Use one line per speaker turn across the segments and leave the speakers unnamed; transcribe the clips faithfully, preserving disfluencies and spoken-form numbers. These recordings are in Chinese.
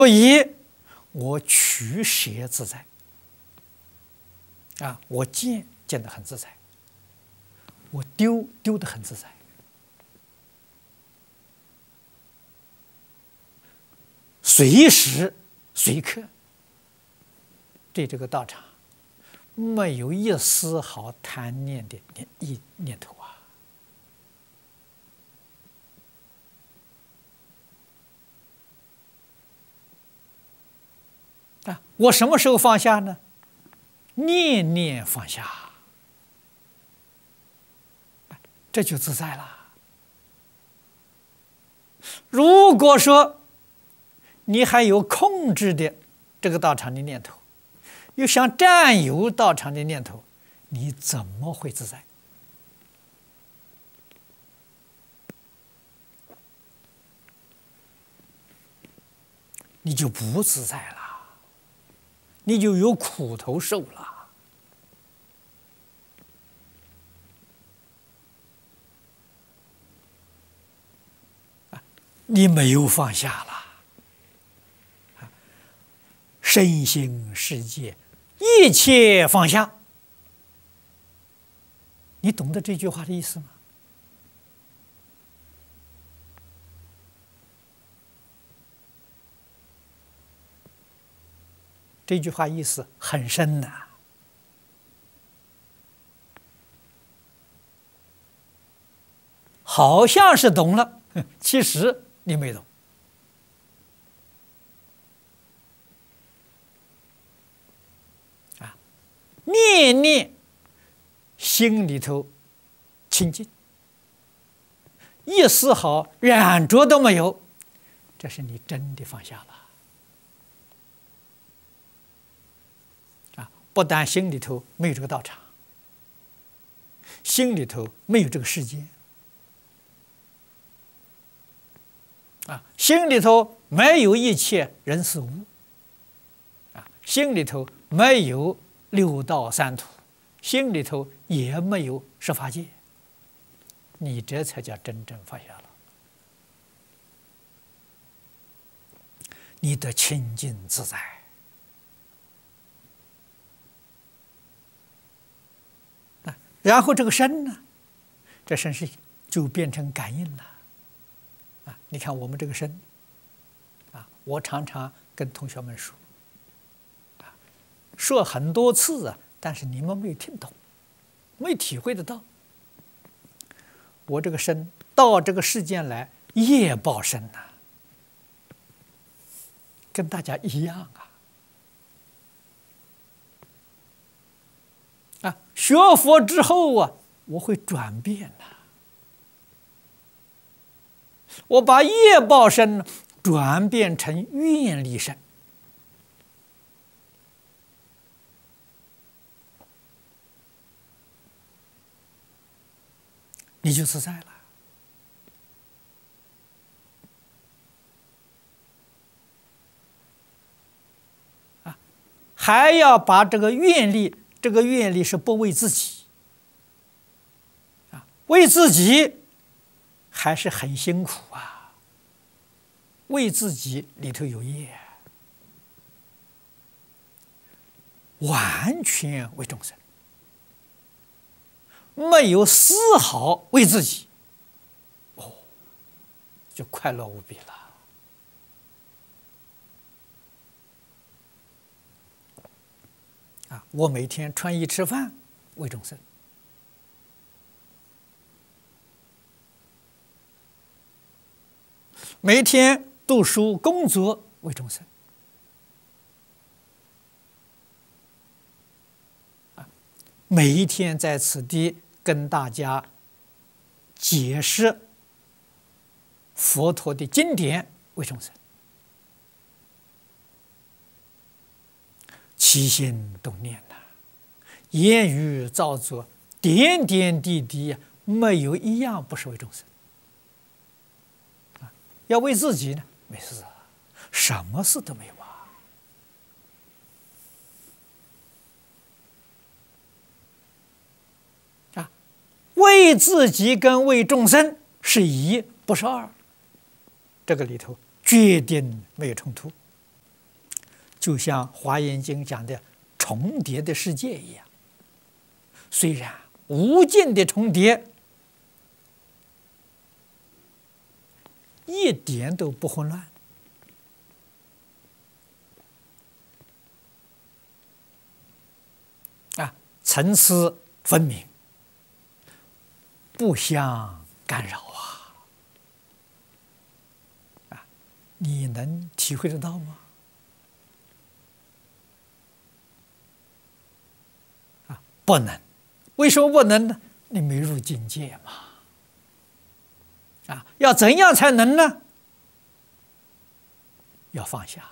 所以我取舍自在啊，我见见得很自在，我丢丢得很自在。随时随刻对这个道场没有一丝毫贪念的念意念头啊！啊，我什么时候放下呢？念念放下，这就自在了。如果说你还有控制的这个道场的念头，又想占有道场的念头，你怎么会自在？你就不自在了，你就有苦头受了。你没有放下了。身心世界，一切放下。你懂得这句话的意思吗？这句话意思很深呐、好像是懂了，其实你没懂。念念心里头清净，一丝毫染着都没有，这是你真的放下了啊！不但心里头没有这个道场，心里头没有这个世界啊，心里头没有一切人事物啊，心里头没有六道三途，心里头也没有十法界，你这才叫真正放下了。你得清净自在啊，然后这个身呢，这身是就变成感应了啊！你看我们这个身啊，我常常跟同学们说。说很多次啊，但是你们没有听懂，没体会得到。我这个身到这个世间来，业报身呐、啊，跟大家一样啊。啊，学佛之后啊，我会转变呐、啊，我把业报身转变成愿力身。你就自在了啊！还要把这个愿力，这个愿力是不为自己啊，为自己还是很辛苦啊。为自己里头有业，完全为众生。没有丝毫为自己，哦，就快乐无比了。啊，我每天穿衣吃饭为众生，每天读书工作为众生，啊，每一天在此地跟大家解释佛陀的经典为众生，起心动念呐、啊，言语造作，点点滴滴，没有一样不是为众生。啊，要为自己呢，没事啊，什么事都没有啊。啊，为自己跟为众生是一，不是二，这个里头决定没有冲突。 就像《华严经》讲的重叠的世界一样，虽然无尽的重叠，一点都不混乱。啊，层次分明，不相干扰啊！啊，你能体会得到吗？啊，不能。为什么不能呢？你没入境界嘛。啊，要怎样才能呢？要放下，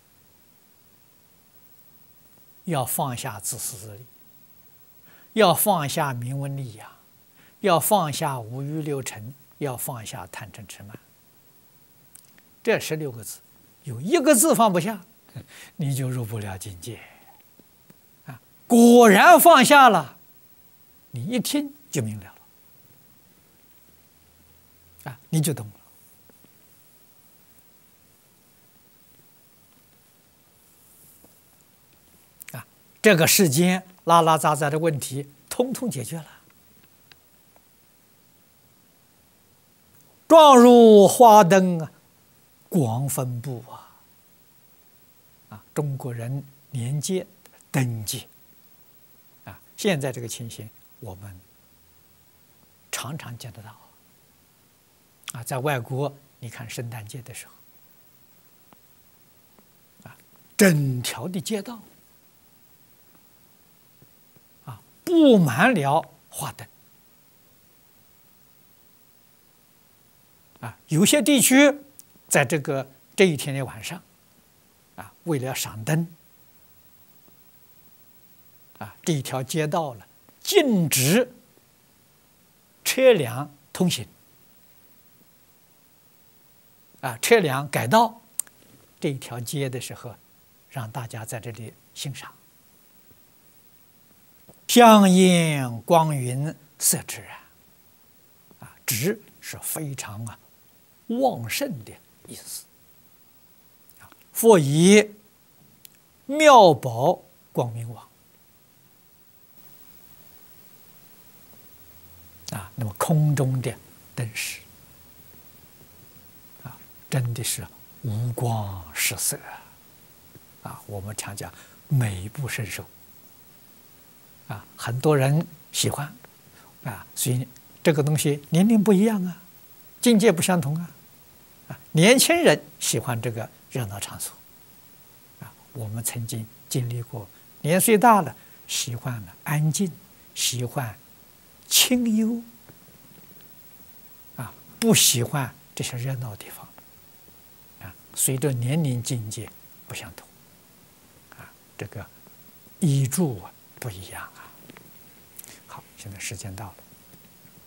要放下自私自利，要放下名闻利养，要放下五欲六尘，要放下贪嗔痴慢。这十六个字，有一个字放不下，你就入不了境界。啊，果然放下了，你一听就明了了。啊，你就懂了。啊，这个世间拉拉杂杂的问题，通通解决了。状如花灯啊，广分布啊！啊，中国人年节灯节啊，现在这个情形我们常常见得到。啊，在外国，你看圣诞节的时候，啊，整条的街道，啊，布满了花灯，啊，有些地区在这个这一天的晚上，啊，为了赏灯，啊，这一条街道了禁止车辆通行。啊，车辆改道这一条街的时候，让大家在这里欣赏。香烟光云色之然，啊，直是非常啊旺盛的意思。复以妙宝光明网，啊，那么空中的灯饰。真的是五光十色啊！我们常讲美不胜收啊，很多人喜欢啊，所以这个东西年龄不一样啊，境界不相同啊啊，年轻人喜欢这个热闹场所啊，我们曾经经历过，年岁大了喜欢了安静，喜欢清幽啊，不喜欢这些热闹的地方。随着年龄境界不相同，啊，这个依住啊不一样啊。好，现在时间到了。